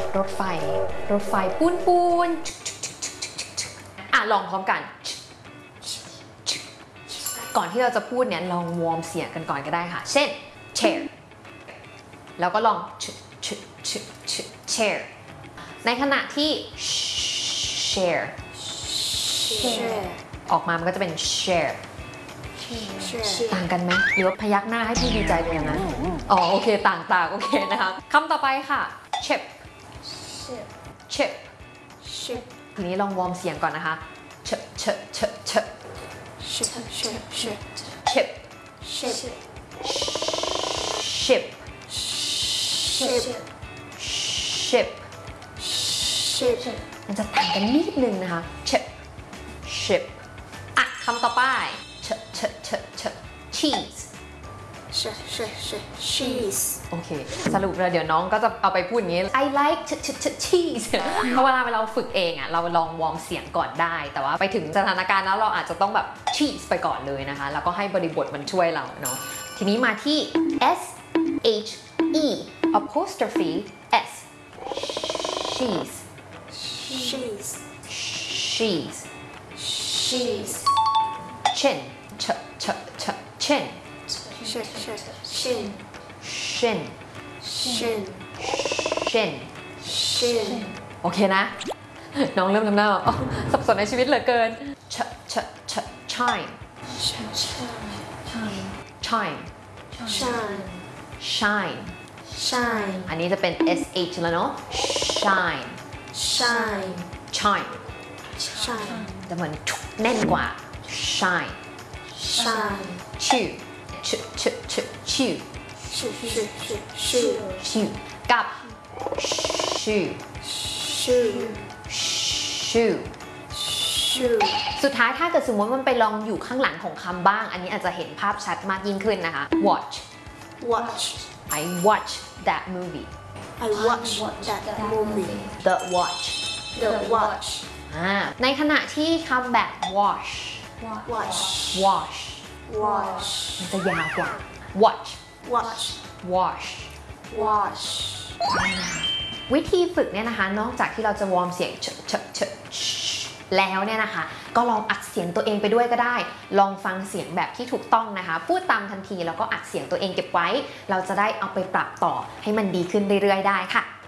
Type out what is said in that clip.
รถไฟรถไฟปูนปูนลองพร้อมกันก่อนที่เราจะพูดเนี่ยลองวอร์มเสียงกันก่อนก็ได้ค่ะเช่น chair แล้วก็ลอง chair ในขณะที่ share ออกมามันก็จะเป็น share ต่างกันไหมหรือว่าพยักหน้าให้พี่ดีใจไปอย่างนั้นโอเคต่างโอเคนะคะคำต่อไปค่ะ chip ทีนี้ลองวอร์มเสียงก่อนนะคะ chipมันจะต่างกันนิดนึงนะคะ chip คำต่อไป cheese โอเคสรุปแล้วเดี๋ยวน้องก็จะเอาไปพูดอย่างนี้ I like cheese เพราะเวลาเราฝึกเองเราลองวอร์มเสียงก่อนได้แต่ว่าไปถึงสถานการณ์แล้วเราอาจจะต้องแบบ cheese ไปก่อนเลยนะคะแล้วก็ให้บริบทมันช่วยเราเนาะทีนี้มาที่ she apostrophe s cheese chin chin โอเคนะน้องเริ่มทำหน้าสับสนในชีวิตเหลือเกิน shine อันนี้จะเป็น sh แล้วเนาะ shine จะเหมือนแน่นกว่า shine chew กับ shoe สุดท้ายถ้าเกิดสมมติมันไปลองอยู่ข้างหลังของคำบ้างอันนี้อาจจะเห็นภาพชัดมากยิ่งขึ้นนะคะ watch I watch that movie the watch ในขณะที่คำแบบ wash มันจะยาวกว่า wash วิธีฝึกเนี่ยนะคะนอกจากที่เราจะวอร์มเสียงแล้วเนี่ยนะคะก็ลองอัดเสียงตัวเองไปด้วยก็ได้ลองฟังเสียงแบบที่ถูกต้องนะคะพูดตามทันทีแล้วก็อัดเสียงตัวเองเก็บไว้เราจะได้เอาไปปรับต่อให้มันดีขึ้นเรื่อยๆได้ค่ะ